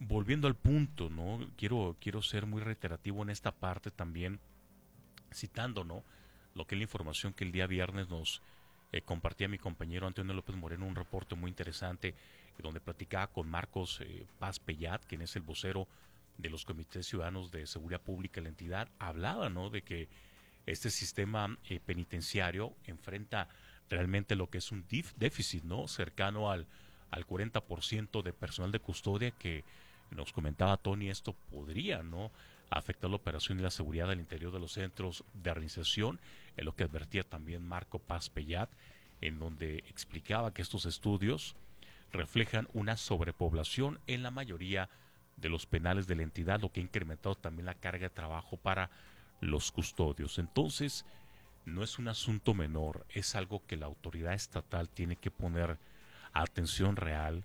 volviendo al punto, ¿no? Quiero ser muy reiterativo en esta parte también, citando, ¿no? Lo que es la información que el día viernes nos compartía mi compañero Antonio López Moreno, un reporte muy interesante donde platicaba con Marcos Paz Pellat, quien es el vocero de los comités ciudadanos de seguridad pública de la entidad. Hablaba, ¿no?, de que este sistema penitenciario enfrenta realmente lo que es un déficit, ¿no?, cercano al 40% de personal de custodia, que nos comentaba Tony, esto podría, ¿no?, afectar la operación y la seguridad al interior de los centros de reinserción, en lo que advertía también Marco Paz Pellat, en donde explicaba que estos estudios reflejan una sobrepoblación en la mayoría de los penales de la entidad, lo que ha incrementado también la carga de trabajo para los custodios. Entonces, no es un asunto menor, es algo que la autoridad estatal tiene que poner atención real,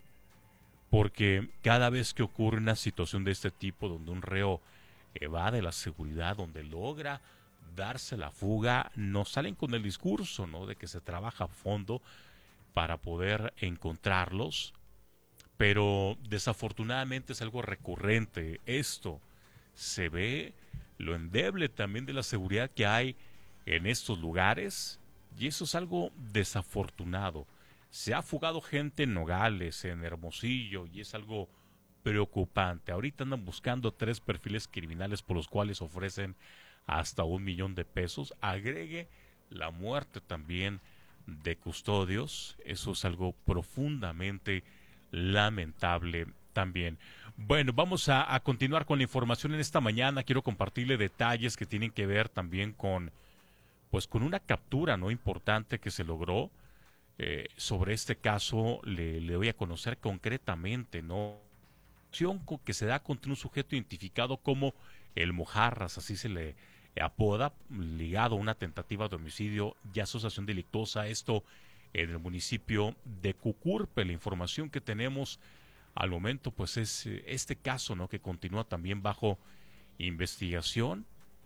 porque cada vez que ocurre una situación de este tipo, donde un reo evade la seguridad, donde logra darse la fuga, nos salen con el discurso, ¿no?, de que se trabaja a fondo para poder encontrarlos, pero desafortunadamente es algo recurrente. Esto se ve lo endeble también de la seguridad que hay en estos lugares, y eso es algo desafortunado. Se ha fugado gente en Nogales, en Hermosillo, y es algo preocupante. Ahorita andan buscando 3 perfiles criminales por los cuales ofrecen hasta $1,000,000. Agregue la muerte también de custodios. Eso es algo profundamente lamentable también. Bueno, vamos a continuar con la información en esta mañana. Quiero compartirle detalles que tienen que ver también con, pues, con una captura, ¿no?, importante que se logró. Sobre este caso le doy a conocer concretamente, ¿no?, que se da contra un sujeto identificado como el Mojarras, así se le apoda, ligado a una tentativa de homicidio y asociación delictuosa, esto en el municipio de Cucurpe. La información que tenemos al momento, pues, es este caso, ¿no?, que continúa también bajo investigación,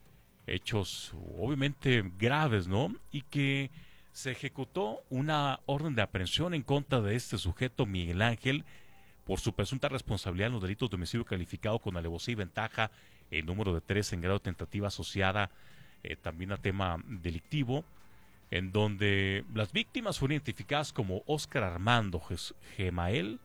hechos obviamente graves, ¿no?, y que se ejecutó una orden de aprehensión en contra de este sujeto, Miguel Ángel, por su presunta responsabilidad en los delitos de homicidio calificado con alevosía y ventaja, el número de 3 en grado de tentativa asociada también a tema delictivo, en donde las víctimas fueron identificadas como Óscar Armando Gemael,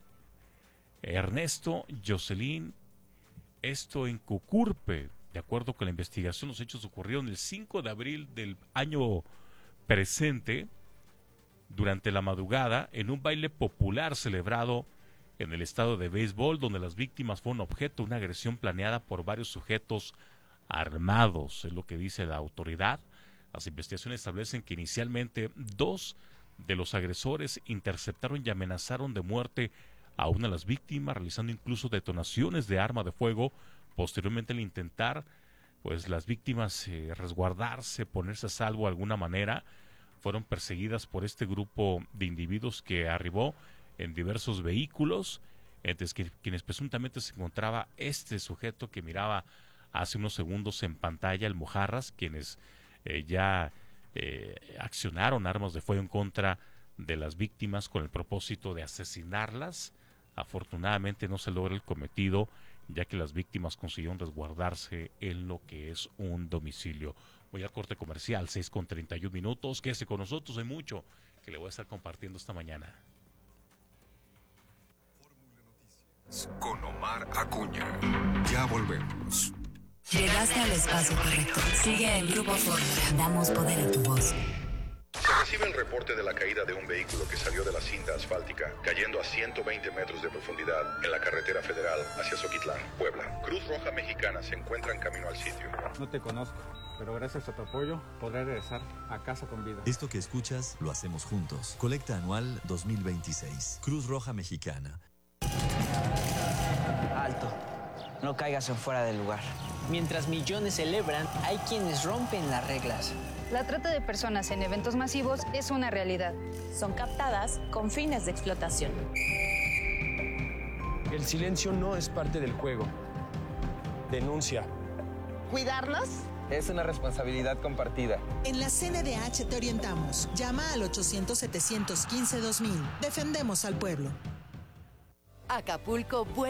Ernesto, Jocelyn, esto en Cucurpe. De acuerdo con la investigación, los hechos ocurrieron el 5 de abril del año presente, durante la madrugada, en un baile popular celebrado en el estadio de béisbol, donde las víctimas fueron objeto de una agresión planeada por varios sujetos armados, es lo que dice la autoridad. Las investigaciones establecen que inicialmente 2 de los agresores interceptaron y amenazaron de muerte a una de las víctimas, realizando incluso detonaciones de arma de fuego. Posteriormente, al intentar, pues, las víctimas resguardarse, ponerse a salvo de alguna manera, fueron perseguidas por este grupo de individuos que arribó en diversos vehículos, entre quienes presuntamente se encontraba este sujeto que miraba hace unos segundos en pantalla, el Mojarras, quienes ya accionaron armas de fuego en contra de las víctimas con el propósito de asesinarlas. Afortunadamente no se logra el cometido, ya que las víctimas consiguieron resguardarse en lo que es un domicilio. Voy al corte comercial, 6:31. Quédese con nosotros, hay mucho que le voy a estar compartiendo esta mañana. Con Omar Acuña. Ya volvemos. Llegaste al espacio correcto. Sigue el Grupo Fórmula. Damos poder a tu voz. Se recibe el reporte de la caída de un vehículo que salió de la cinta asfáltica, cayendo a 120 metros de profundidad en la carretera federal hacia Zoquitlán, Puebla. Cruz Roja Mexicana se encuentra en camino al sitio. No te conozco, pero gracias a tu apoyo podré regresar a casa con vida. Esto que escuchas lo hacemos juntos. Colecta anual 2026. Cruz Roja Mexicana. Alto. No caigas en fuera del lugar. Mientras millones celebran, hay quienes rompen las reglas. La trata de personas en eventos masivos es una realidad. Son captadas con fines de explotación. El silencio no es parte del juego. Denuncia. ¿Cuidarnos? Es una responsabilidad compartida. En la CNDH te orientamos. Llama al 800-715-2000. Defendemos al pueblo. Acapulco